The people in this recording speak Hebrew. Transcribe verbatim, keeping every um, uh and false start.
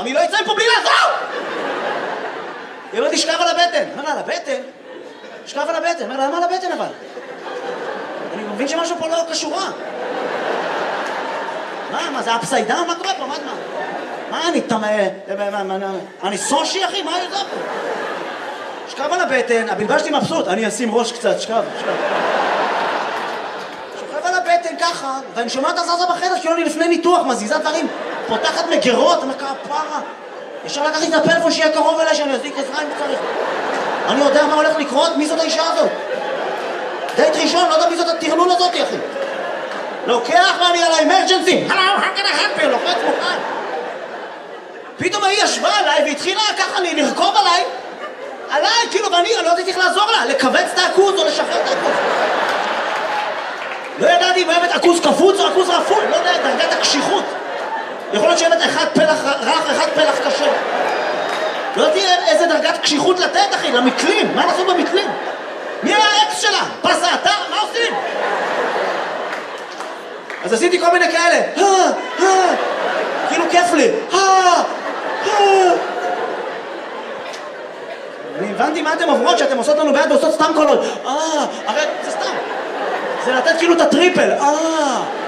אני לא אצא פה בלי לעזור! היא אומרת לי, שכב על הבטן. אומר לה, על הבטן? שכב על הבטן. אומר לה, למה על הבטן אבל? אני מבין שמשהו פה לא קשורה. מה, מה, זה אפסיידאון? מה קורה פה? מה, מה? מה, אני תמה... אני סושי, אחי? מה יוצא פה? שכב על הבטן, הבלבשתי מבסוט. אני אשים ראש קצת, שכב, שכב. שוכב על הבטן ככה, ואני שומע את הזזה בחדר, כאילו אני לפני ניתוח, מזיזה דברים, פותחת מגרות, אני אומר, פרה. ישר לקחתי את הפלאפון שיהיה קרוב אליי, שאני אזיק עזרה אם צריך. אני יודע מה הולך לקרות, מי זאת האישה הזאת? דייט ראשון, לא יודע מי זאת הטרלול הזאת, אחי. לוקח ואני על האמרג'נסי. הלו, how can I help you? לוחץ מוכן. פתאום היא ישבה עליי והתחילה ככה לי לרכוב עליי. עליי, כאילו, ואני לא יודעת איך לעזור לה, לכווץ את העכוז או לשחרר את העכוז. לא ידעתי אם באמת עכוז קפוץ או עכוז רפול, לא יודע, דרגת הקשיחות. יכול להיות שבאמת אחד פלח רך, אחד פלח קשה. לא יודעתי איזה דרגת קשיחות לתת, אחי, למקלים. מה נעשו במקלים? מי היה האקס שלה? פס האתר? מה עושים? אז עשיתי כל מיני כאלה. כאילו כיף לי. אני הבנתי מה אתם עוברות שאתם עושות לנו ביד ועושות סתם קולות. אה, הרי זה סתם. זה לתת כאילו את הטריפל. אה.